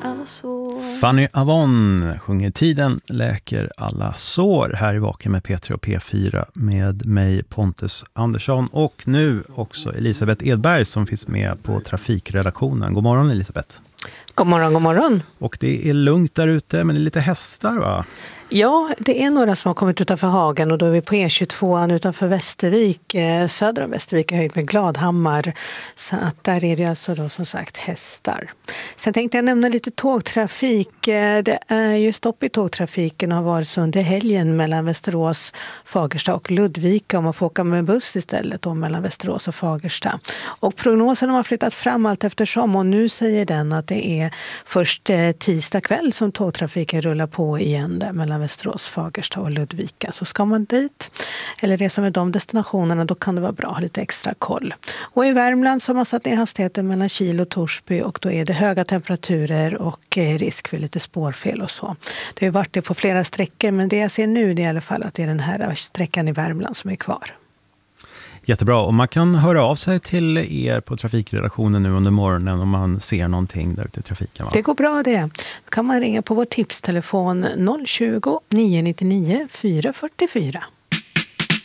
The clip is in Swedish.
alla sår. Fanny Avon sjunger Tiden läker alla sår här i Vaken med Peter och P4 med mig Pontus Andersson och nu också Elisabeth Edberg som finns med på trafikredaktionen. God morgon Elisabeth. God morgon, god morgon. Och det är lugnt där ute men det är lite hästar va? Ja, det är några som har kommit utanför Hagen och då är vi på E22 utanför Västervik, söder om Västervik, höjd med Gladhammar. Så att där är det alltså då som sagt hästar. Sen tänkte jag nämna lite tågtrafik. Det är ju stopp i tågtrafiken och har varit så under helgen mellan Västerås, Fagersta och Ludvika. Om man får åka med buss istället då mellan Västerås och Fagersta. Och prognosen har flyttat fram allt eftersom och nu säger den att det är först tisdag kväll som tågtrafiken rullar på igen där mellan Västerås, Fagersta och Ludvika. Så ska man dit eller resa med de destinationerna då kan det vara bra att ha lite extra koll. Och i Värmland så har man satt ner hastigheten mellan Kil och Torsby och då är det höga temperaturer och risk för lite spårfel och så. Det har ju varit det på flera sträckor men det jag ser nu är i alla fall att det är den här sträckan i Värmland som är kvar. Jättebra, och man kan höra av sig till er på trafikredaktionen nu under morgonen om man ser någonting där ute i trafiken. Va? Det går bra det. Då kan man ringa på vår tipstelefon 020 999 444.